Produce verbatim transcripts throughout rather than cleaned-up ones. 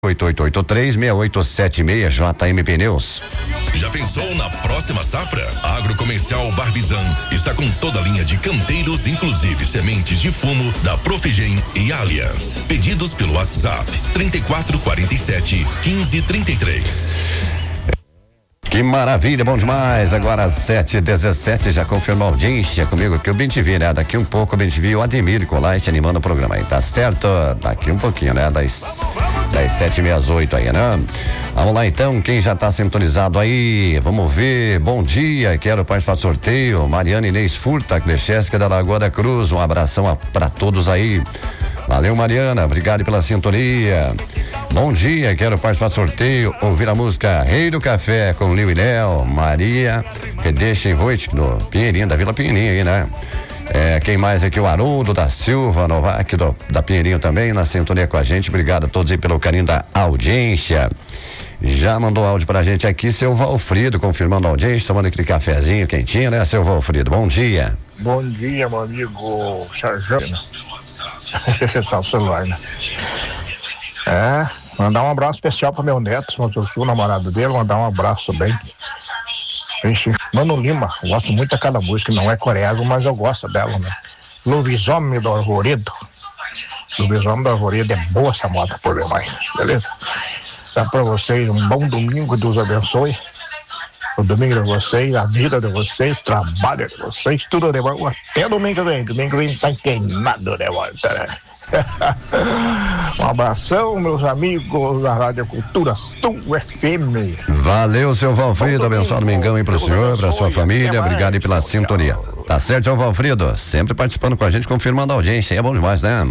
oito oito oito três, seis oito sete seis, J M Pneus. Já pensou na próxima safra? A Agrocomercial Barbizan está com toda a linha de canteiros, inclusive sementes de fumo da Profigen e Alias. Pedidos pelo WhatsApp trinta e quatro, quarenta e sete, quinze, trinta e três. Que maravilha, bom demais. Agora às sete e dezessete, já confirmou a audiência comigo aqui o Bem T V, né? Daqui um pouco o Bem T V e o Ademir Colait animando o programa aí, tá certo? Daqui um pouquinho, né? Das, das sete e meia às oito aí, né? Vamos lá então, quem já tá sintonizado aí, vamos ver, bom dia, quero participar do sorteio, Mariana Inês Furta, Clechesca da Lagoa da Cruz, um abração a, pra todos aí. Valeu, Mariana, obrigado pela sintonia. Bom dia, quero participar do sorteio, ouvir a música Rei do Café com Lil e Léo, Maria, que deixa em Voit, do Pinheirinho, da Vila Pinheirinho aí, né? É, quem mais aqui? O Haroldo da Silva, Novak do, da Pinheirinho também, na sintonia com a gente, obrigado a todos aí pelo carinho da audiência. Já mandou áudio pra gente aqui, seu Valfrido, confirmando a audiência, tomando aquele cafezinho quentinho, né, seu Valfrido? Bom dia. Bom dia, meu amigo Sérgio. Só o celular, né? É, mandar um abraço especial pro meu neto, o namorado dele, mandar um abraço bem. Ixi, Mano Lima, eu gosto muito daquela música, não é coreano, mas eu gosto dela, né? Lobisomem do Arvoredo. Lobisomem do Arvoredo, é boa essa moda por demais, beleza? Dá pra vocês um bom domingo, Deus abençoe. O domingo de vocês, a vida de vocês, o trabalho de vocês, tudo de bom. Até domingo vem, domingo vem tá queimado de volta, né? Um abração, meus amigos da Rádio Cultura Sul F M. Valeu, seu Valfrido, abençoado domingão aí pro senhor, pra sua família, obrigado aí pela sintonia. Tá certo, seu Valfrido, sempre participando com a gente, confirmando a audiência, é bom demais, né?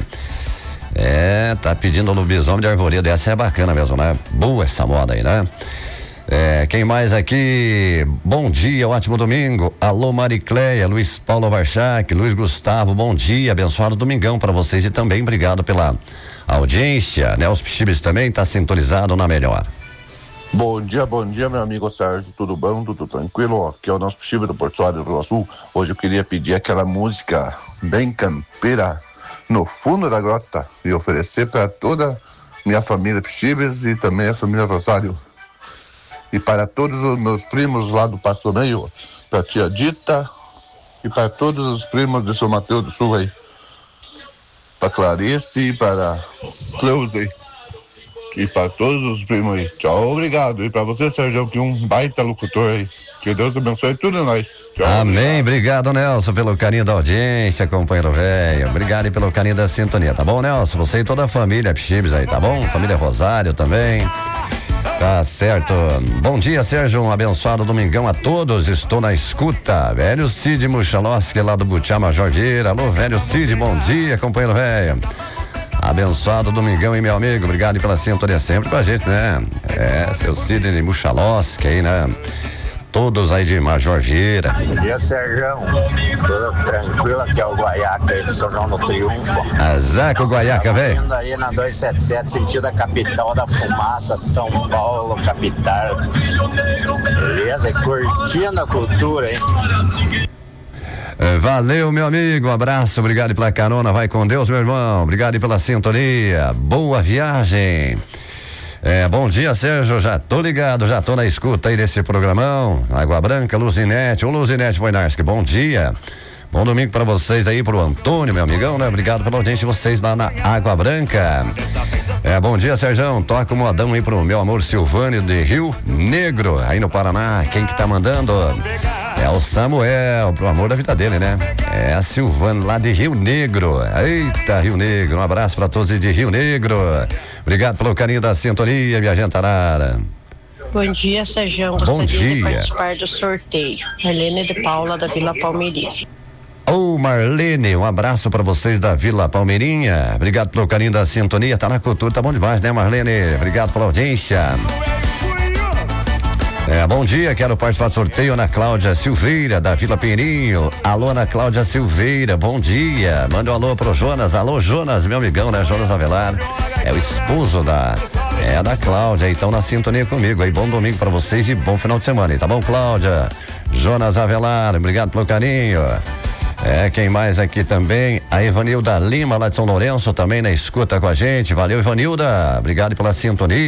É, tá pedindo o lobisomem de Arvoredo, essa é bacana mesmo, né? Boa essa moda aí, né? É, quem mais aqui? Bom dia, ótimo domingo. Alô, Maricleia, Luiz Paulo Varchac, Luiz Gustavo, bom dia, abençoado domingão para vocês e também obrigado pela audiência. Nelson Pichibes também tá sintonizado na melhor. Bom dia, bom dia, meu amigo Sérgio, tudo bom, tudo tranquilo? Aqui é o nosso Pichibes do Porto Soares do Rio Sul. Hoje eu queria pedir aquela música bem campeira, No Fundo da Grota, e oferecer para toda minha família Pichibes e também a família Rosário. E para todos os meus primos lá do Pasto Meio, para a tia Dita e para todos os primos de São Mateus do Sul aí. Para Clarice, para Cleusa e para todos os primos aí. Tchau, obrigado. E para você, Sérgio, que um baita locutor aí. Que Deus abençoe tudo nós. Tchau. Amém, obrigado, Nelson, pelo carinho da audiência, companheiro velho. Obrigado e pelo carinho da sintonia, tá bom, Nelson? Você e toda a família Pichibes aí, tá bom? Família Rosário também. Tá certo. Bom dia, Sérgio. Um abençoado domingão a todos. Estou na escuta. Velho Cid Muxaloski, lá do Butiá Major Vieira. Alô, velho Cid, bom dia, companheiro velho. Abençoado domingão, hein, meu amigo. Obrigado pela sintonia sempre com a gente, né? É, seu Cid Muxaloski aí, né? Todos aí de Major Vieira. Bom dia, Sérgio. Tudo tranquilo, aqui é o Guaiaca aí de São João do Triunfo. Azaco Guaiaca, velho. Indo aí na duzentos e setenta e sete, sentido da capital da fumaça, São Paulo, capital. Beleza? Curtindo a cultura, hein? Valeu, meu amigo, um abraço, obrigado pela carona, vai com Deus, meu irmão, obrigado pela sintonia, boa viagem. É, bom dia, Sérgio, já tô ligado, já tô na escuta aí desse programão, Água Branca, Luzinete, ô Luzinete Wojnarski, bom dia, bom domingo pra vocês aí, pro Antônio, meu amigão, né, obrigado pela audiência de vocês lá na Água Branca. É, bom dia, Sérgio, toca um modão aí pro meu amor Silvânio de Rio Negro, aí no Paraná, quem que tá mandando? É o Samuel, pro amor da vida dele, né? É a Silvana lá de Rio Negro. Eita, Rio Negro, um abraço pra todos de Rio Negro. Obrigado pelo carinho da sintonia, minha gente arara. Bom dia, Sérgio. Bom dia. De participar do sorteio. Helene de Paula, da Vila Palmeirinha. Ô, Marlene, um abraço pra vocês da Vila Palmeirinha. Obrigado pelo carinho da sintonia. Tá na cultura, tá bom demais, né, Marlene? Obrigado pela audiência. É, bom dia, quero participar do sorteio, Ana Cláudia Silveira, da Vila Pinheirinho. Alô, Ana Cláudia Silveira, bom dia. Manda um alô pro Jonas. Alô, Jonas, meu amigão, né? Jonas Avelar. É o esposo da, é da Cláudia, então na sintonia comigo aí. Bom domingo pra vocês e bom final de semana, tá bom, Cláudia? Jonas Avelar, obrigado pelo carinho. É, quem mais aqui também? A Ivanilda Lima, lá de São Lourenço, também na escuta com a gente. Valeu, Ivanilda, obrigado pela sintonia.